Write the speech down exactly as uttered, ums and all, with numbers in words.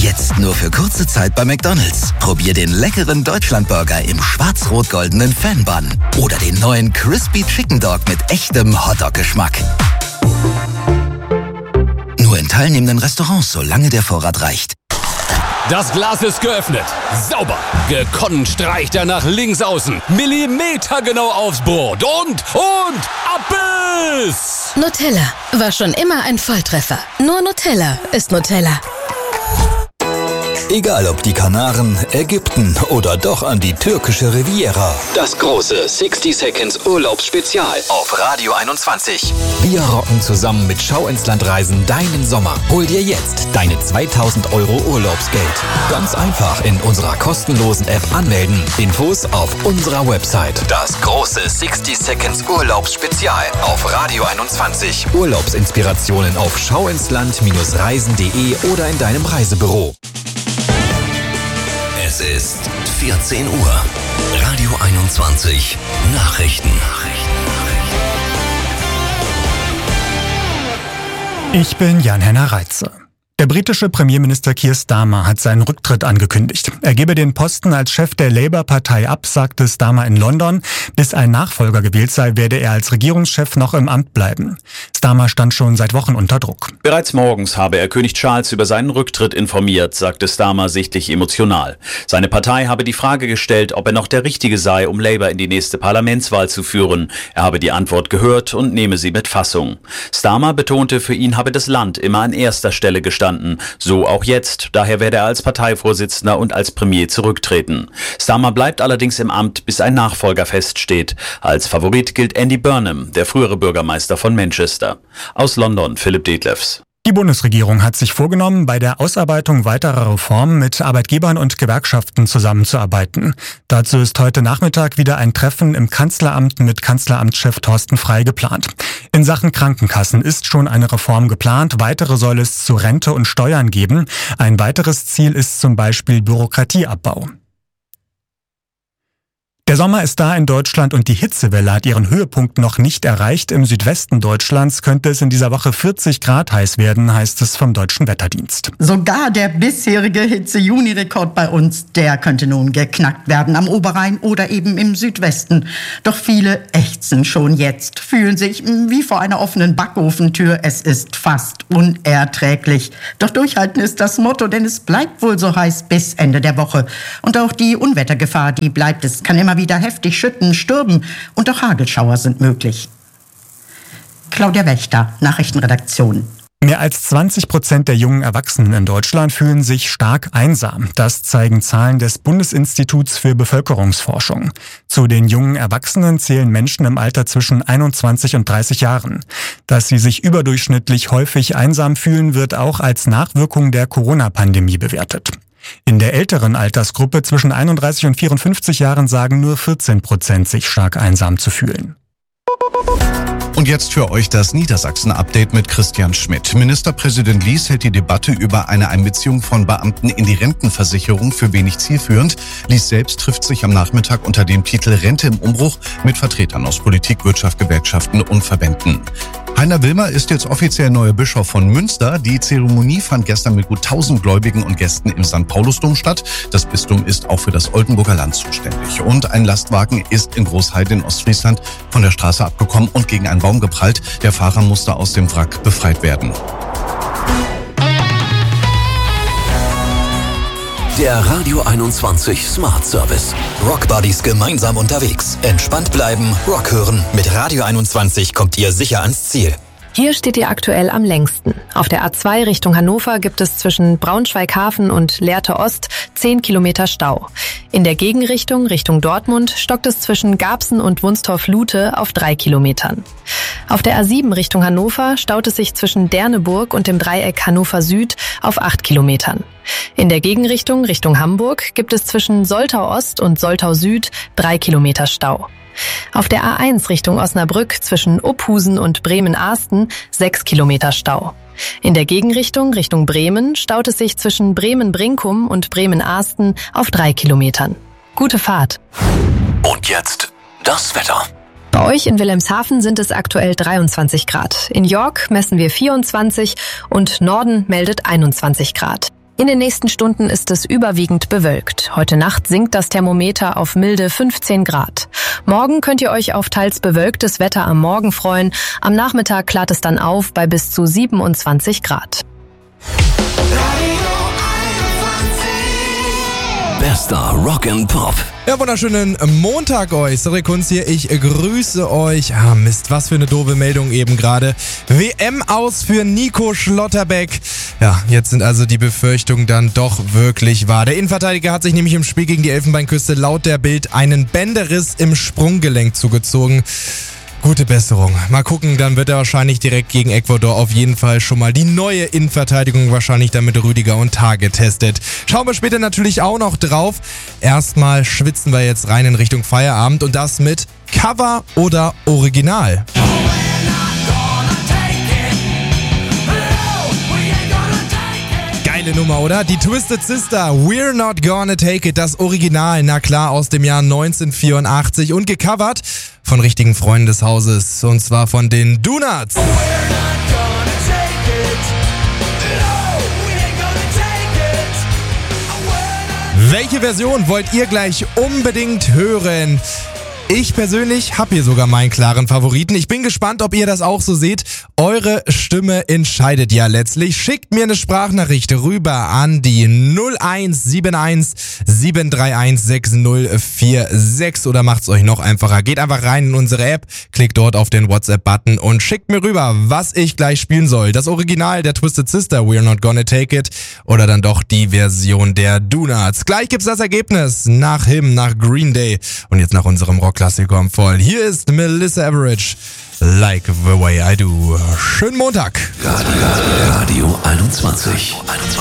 Jetzt nur für kurze Zeit bei McDonald's. Probier den leckeren Deutschlandburger im schwarz-rot-goldenen Fan-Bun. Oder den neuen Crispy Chicken Dog mit echtem Hotdog-Geschmack. Nur in teilnehmenden Restaurants, solange der Vorrat reicht. Das Glas ist geöffnet. Sauber. Gekonnt streicht er nach links außen. Millimetergenau aufs Brot. Und, und, Abbiss! Nutella war schon immer ein Volltreffer. Nur Nutella ist Nutella. Egal ob die Kanaren, Ägypten oder doch an die türkische Riviera. Das große sixty Seconds Urlaubsspezial auf Radio einundzwanzig. Wir rocken zusammen mit Schau ins Land Reisen deinen Sommer. Hol dir jetzt deine zweitausend Euro Urlaubsgeld. Ganz einfach in unserer kostenlosen App anmelden. Infos auf unserer Website. Das große sixty Seconds Urlaubsspezial auf Radio einundzwanzig. Urlaubsinspirationen auf schauinsland Reisen punkt de oder in deinem Reisebüro. Es ist vierzehn Uhr. Radio einundzwanzig. Nachrichten. Ich bin Jan-Henner Reitze. Der britische Premierminister Keir Starmer hat seinen Rücktritt angekündigt. Er gebe den Posten als Chef der Labour-Partei ab, sagte Starmer in London. Bis ein Nachfolger gewählt sei, werde er als Regierungschef noch im Amt bleiben. Starmer stand schon seit Wochen unter Druck. Bereits morgens habe er König Charles über seinen Rücktritt informiert, sagte Starmer sichtlich emotional. Seine Partei habe die Frage gestellt, ob er noch der Richtige sei, um Labour in die nächste Parlamentswahl zu führen. Er habe die Antwort gehört und nehme sie mit Fassung. Starmer betonte, für ihn habe das Land immer an erster Stelle gestanden. So auch jetzt. Daher werde er als Parteivorsitzender und als Premier zurücktreten. Starmer bleibt allerdings im Amt, bis ein Nachfolger feststeht. Als Favorit gilt Andy Burnham, der frühere Bürgermeister von Manchester. Aus London, Philipp Detlefs. Die Bundesregierung hat sich vorgenommen, bei der Ausarbeitung weiterer Reformen mit Arbeitgebern und Gewerkschaften zusammenzuarbeiten. Dazu ist heute Nachmittag wieder ein Treffen im Kanzleramt mit Kanzleramtschef Thorsten Frey geplant. In Sachen Krankenkassen ist schon eine Reform geplant. Weitere soll es zu Rente und Steuern geben. Ein weiteres Ziel ist zum Beispiel Bürokratieabbau. Der Sommer ist da in Deutschland und die Hitzewelle hat ihren Höhepunkt noch nicht erreicht. Im Südwesten Deutschlands könnte es in dieser Woche vierzig Grad heiß werden, heißt es vom Deutschen Wetterdienst. Sogar der bisherige Hitze-Juni-Rekord bei uns, der könnte nun geknackt werden am Oberrhein oder eben im Südwesten. Doch viele ächzen schon jetzt, fühlen sich wie vor einer offenen Backofentür. Es ist fast unerträglich. Doch durchhalten ist das Motto, denn es bleibt wohl so heiß bis Ende der Woche. Und auch die Unwettergefahr, die bleibt. Es kann immer wieder heftig schütten, stürmen und auch Hagelschauer sind möglich. Claudia Wächter, Nachrichtenredaktion. Mehr als zwanzig Prozent der jungen Erwachsenen in Deutschland fühlen sich stark einsam. Das zeigen Zahlen des Bundesinstituts für Bevölkerungsforschung. Zu den jungen Erwachsenen zählen Menschen im Alter zwischen einundzwanzig und dreißig Jahren. Dass sie sich überdurchschnittlich häufig einsam fühlen, wird auch als Nachwirkung der Corona-Pandemie bewertet. In der älteren Altersgruppe zwischen einunddreißig und vierundfünfzig Jahren sagen nur vierzehn Prozent, sich stark einsam zu fühlen. Und jetzt für euch das Niedersachsen-Update mit Christian Schmidt. Ministerpräsident Lies hält die Debatte über eine Einbeziehung von Beamten in die Rentenversicherung für wenig zielführend. Lies selbst trifft sich am Nachmittag unter dem Titel Rente im Umbruch mit Vertretern aus Politik, Wirtschaft, Gewerkschaften und Verbänden. Heiner Wilmer ist jetzt offiziell neuer Bischof von Münster. Die Zeremonie fand gestern mit gut tausend Gläubigen und Gästen im Sankt Paulusdom statt. Das Bistum ist auch für das Oldenburger Land zuständig. Und ein Lastwagen ist in Großheide in Ostfriesland von der Straße abgekommen und gegen einen Baum geprallt. Der Fahrer musste aus dem Wrack befreit werden. Der Radio einundzwanzig Smart Service. Rockbuddies gemeinsam unterwegs. Entspannt bleiben, Rock hören. Mit Radio einundzwanzig kommt ihr sicher ans Ziel. Hier steht ihr aktuell am längsten. Auf der A zwei Richtung Hannover gibt es zwischen Braunschweig-Hafen und Lehrte Ost zehn Kilometer Stau. In der Gegenrichtung, Richtung Dortmund, stockt es zwischen Garbsen und Wunstorf-Lute auf drei Kilometern. Auf der A sieben Richtung Hannover staut es sich zwischen Derneburg und dem Dreieck Hannover Süd auf acht Kilometern. In der Gegenrichtung, Richtung Hamburg, gibt es zwischen Soltau Ost und Soltau Süd drei Kilometer Stau. Auf der A eins Richtung Osnabrück zwischen Uphusen und Bremen-Ahsten sechs Kilometer Stau. In der Gegenrichtung Richtung Bremen staut es sich zwischen Bremen-Brinkum und Bremen-Ahsten auf drei Kilometern. Gute Fahrt. Und jetzt das Wetter. Bei euch in Wilhelmshaven sind es aktuell dreiundzwanzig Grad. In York messen wir vierundzwanzig und Norden meldet einundzwanzig Grad. In den nächsten Stunden ist es überwiegend bewölkt. Heute Nacht sinkt das Thermometer auf milde fünfzehn Grad. Morgen könnt ihr euch auf teils bewölktes Wetter am Morgen freuen. Am Nachmittag klart es dann auf bei bis zu siebenundzwanzig Grad. Bester Rock and Pop. Ja, wunderschönen Montag euch. Sorry, Kunz hier. Ich grüße euch. Ah, Mist, was für eine doofe Meldung eben gerade. W M aus für Nico Schlotterbeck. Ja, jetzt sind also die Befürchtungen dann doch wirklich wahr. Der Innenverteidiger hat sich nämlich im Spiel gegen die Elfenbeinküste laut der Bild einen Bänderriss im Sprunggelenk zugezogen. Gute Besserung. Mal gucken, dann wird er wahrscheinlich direkt gegen Ecuador auf jeden Fall schon mal die neue Innenverteidigung wahrscheinlich dann mit Rüdiger und Tah getestet. Schauen wir später natürlich auch noch drauf. Erstmal schwitzen wir jetzt rein in Richtung Feierabend und das mit Cover oder Original. Geile Nummer, oder? Die Twisted Sister, We're Not Gonna Take It, das Original, na klar, aus dem Jahr neunzehnhundertvierundachtzig und gecovert von richtigen Freunden des Hauses, und zwar von den Donuts. Welche Version wollt ihr gleich unbedingt hören? Ich persönlich habe hier sogar meinen klaren Favoriten. Ich bin gespannt, ob ihr das auch so seht. Eure Stimme entscheidet ja letztlich. Schickt mir eine Sprachnachricht rüber an die null eins sieben eins sieben drei eins sechs null vier sechs oder macht's euch noch einfacher. Geht einfach rein in unsere App, klickt dort auf den WhatsApp-Button und schickt mir rüber, was ich gleich spielen soll. Das Original der Twisted Sister, We're Not Gonna Take It, oder dann doch die Version der Donuts. Gleich gibt's das Ergebnis nach Him, nach Green Day und jetzt nach unserem Rockklassiker am Voll. Hier ist Melissa Etheridge, Like the Way I Do. Schönen Montag. Radio, Radio einundzwanzig.